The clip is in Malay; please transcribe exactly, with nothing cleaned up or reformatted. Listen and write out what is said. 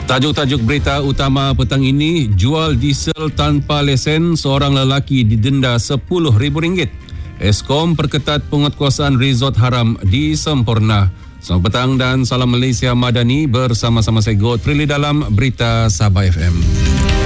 Tajuk-tajuk berita utama petang ini, jual diesel tanpa lesen, seorang lelaki didenda sepuluh ribu ringgit. Eskom perketat penguatkuasaan resort haram di Semporna. Selamat petang dan salam Malaysia Madani, bersama-sama saya Godfrey dalam Berita Sabah F M.